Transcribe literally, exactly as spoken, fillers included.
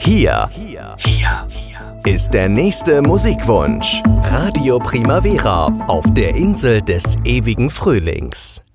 Hier, hier ist der nächste Musikwunsch. Radio Primavera auf der Insel des ewigen Frühlings.